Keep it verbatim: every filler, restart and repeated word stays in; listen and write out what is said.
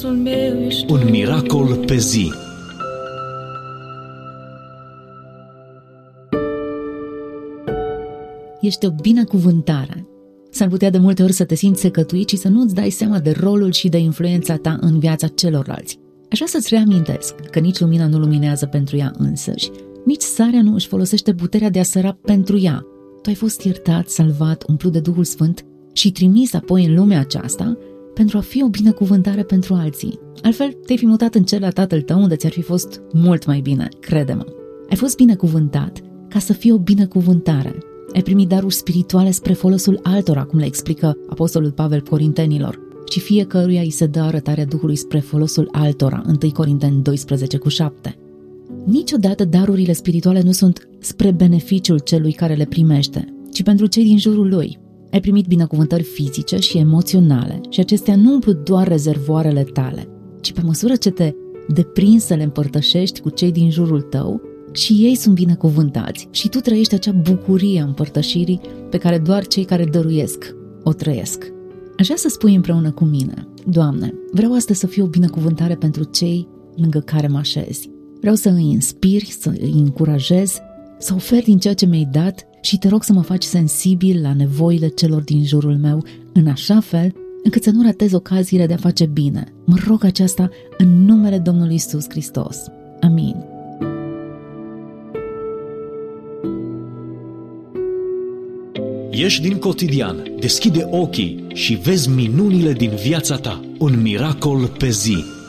Un miracol pe zi. Ești o binecuvântare. S-ar putea de multe ori să te simți secătuit și să nu-ți dai seama de rolul și de influența ta în viața celorlalți. Aș vrea să-ți reamintesc că nici lumina nu luminează pentru ea însăși, nici sarea nu își folosește puterea de a săra pentru ea. Tu ai fost iertat, salvat, umplut de Duhul Sfânt și trimis apoi în lumea aceasta pentru a fi o binecuvântare pentru alții. Altfel, te-ai fi mutat în cer la tatăl tău unde ți-ar fi fost mult mai bine, crede-mă. Ai fost binecuvântat ca să fii o binecuvântare. Ai primit daruri spirituale spre folosul altora, cum le explică Apostolul Pavel Corintenilor, și fiecăruia îi se dă arătarea Duhului spre folosul altora, întâi Corinteni doisprezece cu șapte. Niciodată darurile spirituale nu sunt spre beneficiul celui care le primește, ci pentru cei din jurul lui. Ai primit binecuvântări fizice și emoționale și acestea nu umplu doar rezervoarele tale, ci pe măsură ce te deprinzi să le împărtășești cu cei din jurul tău, și ei sunt binecuvântați și tu trăiești acea bucurie a împărtășirii pe care doar cei care dăruiesc o trăiesc. Aș vrea să spui împreună cu mine: Doamne, vreau astăzi să fiu o binecuvântare pentru cei lângă care mă așezi. Vreau să îi inspiri, să îi încurajez, să ofer din ceea ce mi-ai dat și te rog să mă faci sensibil la nevoile celor din jurul meu, în așa fel încât să nu ratez ocaziile de a face bine. Mă rog aceasta în numele Domnului Iisus Hristos. Amin. Ieși din cotidian, deschide ochii și vezi minunile din viața ta. Un miracol pe zi.